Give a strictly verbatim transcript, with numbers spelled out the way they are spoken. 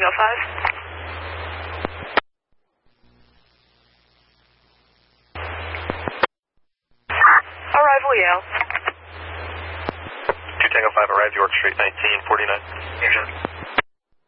Tango five. Arrival Yale. two Tango five arrived, York Street, nineteen forty-nine.